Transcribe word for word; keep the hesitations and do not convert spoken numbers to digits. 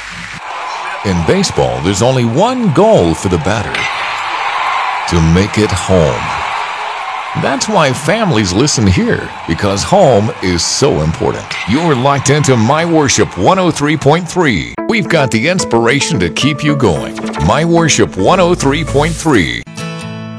In baseball, there's only one goal for the batter: to make it home. That's why families listen here, because home is so important. You're locked into My Worship one oh three point three. We've got the inspiration to keep you going. My Worship one oh three point three.